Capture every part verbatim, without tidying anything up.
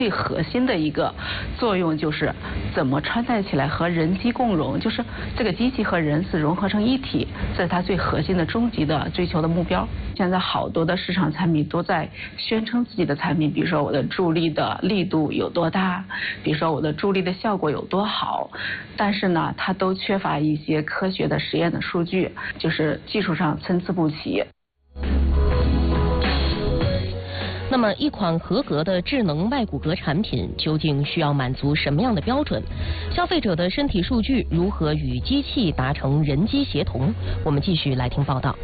最核心的一个作用就是怎么穿戴起来和人机共融，就是这个机器和人是融合成一体，这是它最核心的终极的追求的目标。现在好多的市场产品都在宣称自己的产品，比如说我的助力的力度有多大，比如说我的助力的效果有多好，但是呢，它都缺乏一些科学的实验的数据，就是技术上参差不齐。 那么，一款合格的智能外骨骼产品究竟需要满足什么样的标准？消费者的身体数据如何与机器达成人机协同？我们继续来听报道。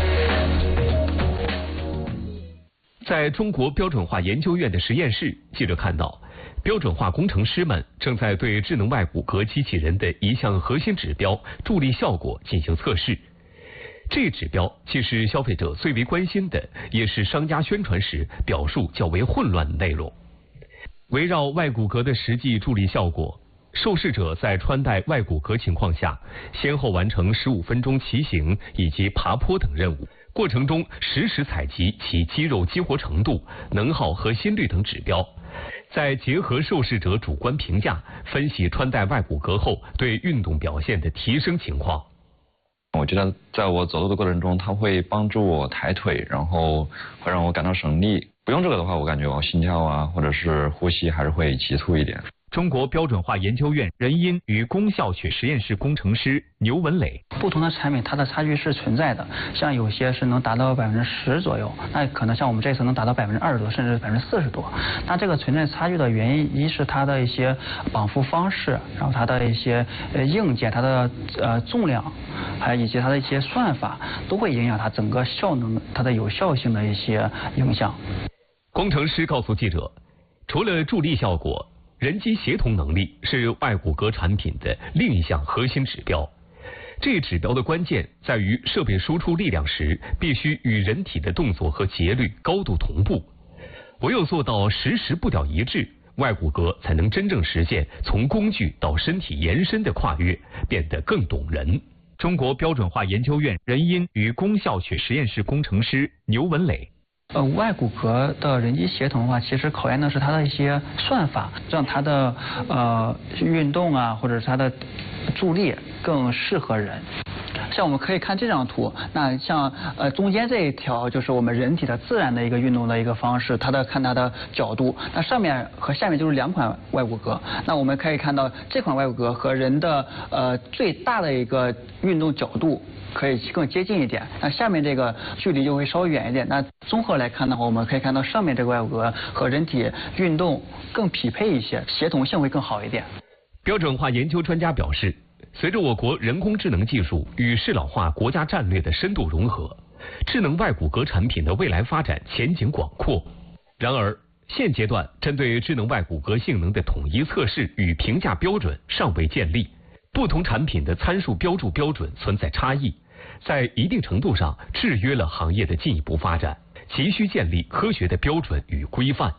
在中国标准化研究院的实验室，记者看到，标准化工程师们正在对智能外骨骼机器人的一项核心指标——助力效果进行测试。这一指标既是消费者最为关心的，也是商家宣传时表述较为混乱的内容。围绕外骨骼的实际助力效果，受试者在穿戴外骨骼情况下，先后完成十五分钟骑行以及爬坡等任务，过程中实时采集其肌肉激活程度、能耗和心率等指标，再结合受试者主观评价，分析穿戴外骨骼后对运动表现的提升情况。 我觉得在我走路的过程中，它会帮助我抬腿，然后会让我感到省力。不用这个的话，我感觉我心跳啊，或者是呼吸还是会急促一点。 中国标准化研究院人因与功效学实验室工程师牛文磊： 不同的产品它的差距是存在的，像有些是能达到百分之十左右，那可能像我们这次能达到百分之二十多，甚至百分之四十多。那这个存在差距的原因，一是它的一些绑缚方式，然后它的一些呃硬件，它的呃重量，还有以及它的一些算法，都会影响它整个效能、它的有效性的一些影响。 工程师告诉记者，除了助力效果，人机协同能力是外骨骼产品的另一项核心指标。这一指标的关键在于设备输出力量时必须与人体的动作和节律高度同步，唯有做到实时步调一致，外骨骼才能真正实现从工具到身体延伸的跨越，变得更懂人。 中国标准化研究院人因与功效学实验室工程师牛文磊： 呃，外骨骼的人机协同的话，其实考验的是它的一些算法，让它的呃运动啊，或者是它的助力更适合人。像我们可以看这张图，那像呃中间这一条就是我们人体的自然的一个运动的一个方式，它的看它的角度，那上面和下面就是两款外骨骼，那我们可以看到这款外骨骼和人的呃最大的一个运动角度可以更接近一点，那下面这个距离就会稍微远一点。那综合来看的话，我们可以看到上面这个外骨骼和人体运动更匹配一些，协同性会更好一点。 标准化研究专家表示，随着我国人工智能技术与适老化国家战略的深度融合，智能外骨骼产品的未来发展前景广阔。然而，现阶段针对智能外骨骼性能的统一测试与评价标准尚未建立，不同产品的参数标注标准存在差异，在一定程度上制约了行业的进一步发展，急需建立科学的标准与规范。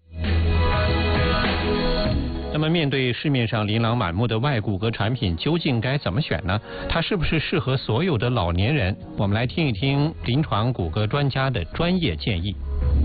那么，面对市面上琳琅满目的外骨骼产品，究竟该怎么选呢？它是不是适合所有的老年人？我们来听一听临床骨骼专家的专业建议。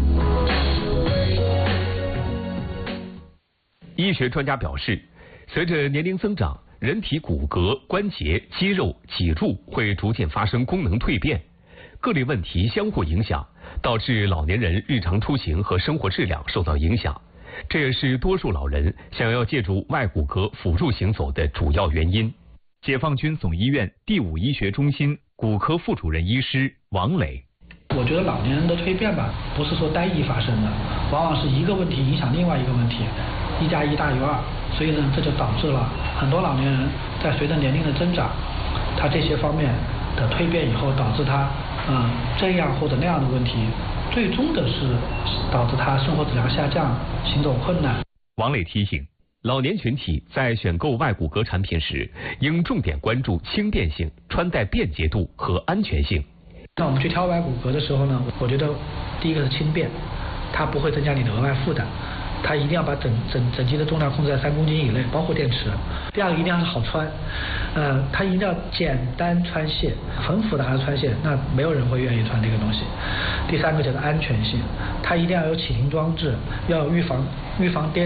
医学专家表示，随着年龄增长，人体骨骼、关节、肌肉、脊柱会逐渐发生功能蜕变，各类问题相互影响，导致老年人日常出行和生活质量受到影响。这也是多数老人想要借助外骨骼辅助行走的主要原因。 解放军总医院第五医学中心骨科副主任医师王磊： 我觉得老年人的蜕变吧，不是说单一发生的，往往是一个问题影响另外一个问题，一加一大于二，所以呢，这就导致了很多老年人在随着年龄的增长，他这些方面的蜕变以后，导致他嗯这样或者那样的问题，最终的是导致他生活质量下降，行走困难。 王磊提醒，老年群体在选购外骨骼产品时，应重点关注轻便性、穿戴便捷度和安全性。 那我们去挑外骨骼的时候呢，我觉得第一个是轻便，它不会增加你的额外负担。它一定要把整整整机的重量控制在三公斤以内，包括电池。第二个一定要是好穿，呃，它一定要简单穿卸，很复杂的穿卸，那没有人会愿意穿这个东西。第三个就是安全性，它一定要有启停装置，要预防预防跌